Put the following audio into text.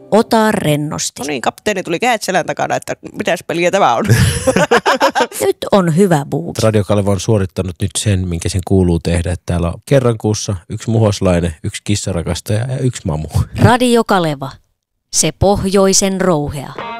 Ota rennosti. No niin, kapteeni tuli kädet selän takana, että mitäs peliä tämä on. Nyt on hyvä buuki. Radio Kaleva on suorittanut nyt sen, minkä sen kuuluu tehdä. Että täällä on kerran kuussa 1 muhoslainen, 1 kissarakastaja ja 1 mamu. Radio Kaleva. Se pohjoisen rouhea.